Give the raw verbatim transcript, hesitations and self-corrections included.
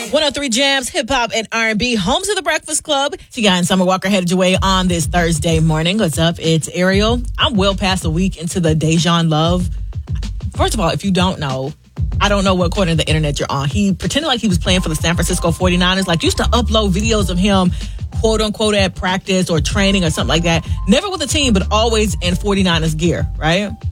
one oh three Jams, hip hop and R and B, homes of the Breakfast Club. T I and Summer Walker headed your way on this Thursday morning. What's up? It's Ariel. I'm well past a week into the Dejan Love. First of all, if you don't know, I don't know what corner of the internet you're on. He pretended like he was playing for the San Francisco forty-niners, like used to upload videos of him, quote unquote, at practice or training or something like that. Never with a team, but always in forty-niners gear, right?